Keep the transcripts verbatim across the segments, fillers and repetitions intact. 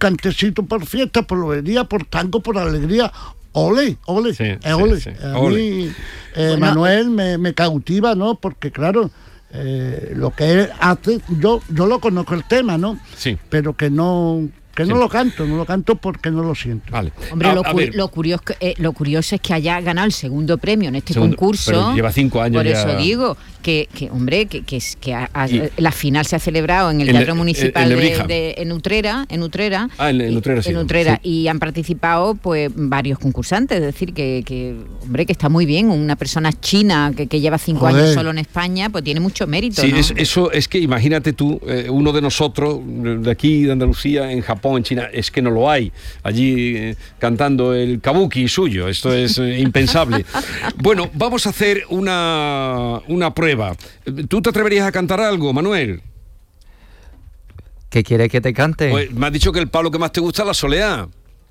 cantecito por fiesta, por lobería, por tango, por alegría. Ole, ole, Sí, eh, sí, ole. sí. A Ole. mí, eh, Bueno, Manuel me, me cautiva, ¿no? Porque claro, eh, lo que él hace, yo, yo lo conozco el tema, ¿no? Sí. Pero que no, que no Sí. lo canto, no lo canto porque no lo siento. Vale. Hombre, A- lo, a cu- ver, lo, curioso, eh, lo curioso es que haya ganado el segundo premio en este Segundo, concurso. pero lleva cinco años Por ya. eso digo que, que hombre, que, que, es- que ha- ha- Y- la final se ha celebrado en el En Teatro Le- Municipal en de, Lebrija. de- en Utrera, en Utrera. Ah, en- en y- Utrera, sí. en Utrera, Sí. y han participado pues varios concursantes, es decir, que, que hombre, que está muy bien, una persona china que, que lleva cinco Joder. años solo en España, pues tiene mucho mérito, Sí, ¿no? es- eso es que imagínate tú, eh, uno de nosotros, de aquí, de Andalucía, en Japón, en China, es que no lo hay, allí eh, cantando el kabuki suyo, esto es eh, impensable. Bueno, vamos a hacer una, una prueba. ¿Tú te atreverías a cantar algo, Manuel? ¿Qué quieres que te cante? Pues me has dicho que el palo que más te gusta es la soleá.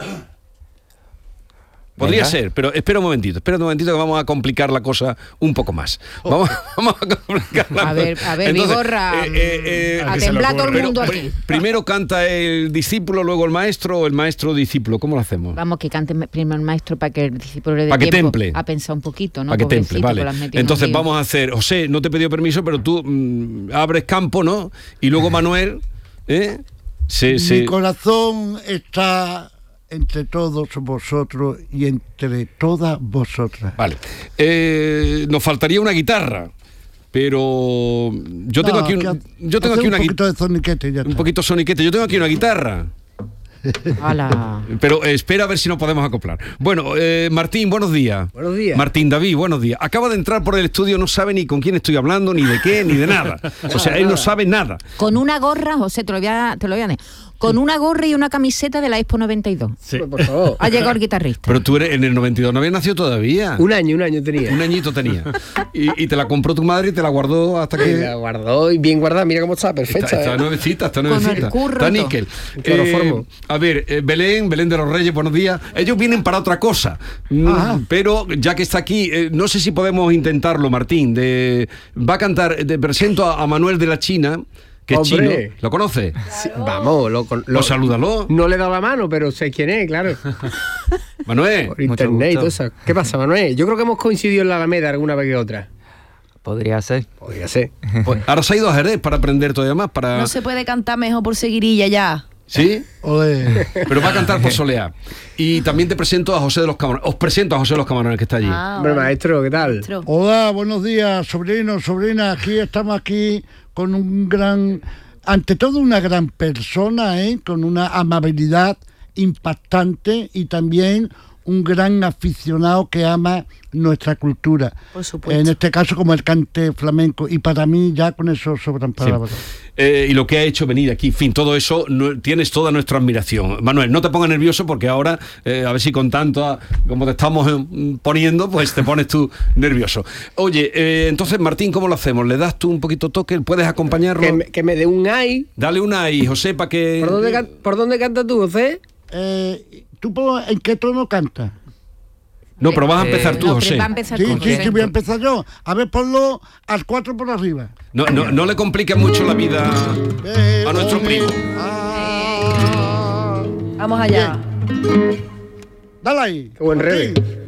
Podría Venga. ser, pero espera un momentito, espera un momentito que vamos a complicar la cosa un poco más. Vamos, vamos a complicar la A ver, a ver, Entonces, Vigorra, eh, eh, eh, a que se le temblar todo el ocurre. mundo pero, aquí. pr- primero canta el discípulo, luego el maestro, o el maestro discípulo. ¿Cómo lo hacemos? Vamos, que cante primero el maestro para que el discípulo le dé Pa' que tiempo temple. a pensar un poquito, ¿no? Para que temple, Pobrecito, vale. que lo has metido en un Entonces lío. vamos a hacer, José, no te he pedido permiso, pero tú mm, abres campo, ¿no? Y luego Manuel, ¿eh? Se, Mi se- corazón está entre todos vosotros y entre todas vosotras. Vale. Eh, nos faltaría una guitarra, pero yo tengo No, aquí, que un, yo tengo hace aquí un una gui- poquito de soniquete y ya un está. poquito soniquete. Yo tengo aquí una guitarra. Hala. Pero eh, espera a ver si nos podemos acoplar. Bueno, eh, Martín, buenos días. Buenos días. Martín David, buenos días. Acaba de entrar por el estudio, no sabe ni con quién estoy hablando, ni de qué, ni de nada. O sea, él no sabe nada. Con una gorra, José, te lo voy a, te lo voy a decir. Con una gorra y una camiseta de la Expo noventa y dos. Sí. Por favor. Ha llegado el guitarrista. Pero tú eres en el noventa y dos, no habías nacido todavía. Un año, un año tenía. Un añito tenía. Y, y te la compró tu madre y te la guardó hasta Y que... la guardó y bien guardada, mira cómo está, perfecta. Está, está ¿eh? nuevecita, está Con el nuevecita. curro Está y todo. níquel. Un cloroformo. a ver, eh, Belén, Belén de los Reyes, buenos días. Ellos vienen para otra cosa. Mm, Ajá. Pero ya que está aquí, eh, no sé si podemos intentarlo, Martín. De, va a cantar, te presento a, a Manuel de la China, que es Hombre. chino. ¿Lo conoce? Sí, vamos, lo, con- lo- Pues salúdalo. No le he dado la mano, pero sé quién es, claro. Manuel. Por internet y gusto. todo eso. ¿Qué pasa, Manuel? Yo creo que hemos coincidido en la Alameda alguna vez que otra. Podría ser. Podría ser. Pues, ahora se ha ido a Jerez para aprender todavía más. Para... No se puede cantar mejor por seguirilla ya. ¿Sí? Ole. Pero va a cantar por soleá. Y también te presento a José de los Camarones. Os presento a José de los Camarones, que está allí. Ah, Hombre, vale. maestro, ¿qué tal? Maestro. Hola, buenos días, sobrinos, sobrinas. Aquí estamos aquí con un gran, ante todo una gran persona, ¿eh? Con una amabilidad impactante y también un gran aficionado que ama nuestra cultura. Por supuesto. En este caso como el cante flamenco. Y para mí ya con eso sobran palabras. Eh, y lo que ha hecho venir aquí, en fin, todo eso, no- tienes toda nuestra admiración. Manuel, no te pongas nervioso porque ahora, eh, a ver si con tanto, ah, como te estamos eh, poniendo, pues te pones tú nervioso. Oye, eh, entonces, Martín, ¿cómo lo hacemos? ¿Le das tú un poquito toque? ¿Puedes acompañarlo? Que me, que me dé un ay. Dale una ahí, José, para que... ¿Por dónde, can- ¿Por dónde cantas tú, José? Eh, ¿Tú por- en qué tono cantas? No, pero vas a empezar tú, No, José. va a empezar Sí, con sí, José. sí, voy a empezar yo. A ver, ponlo al cuatro por arriba. No, no, no le compliques mucho la vida a nuestro primo. Ah, Vamos allá. dale ahí. Qué buen Martín. rebe.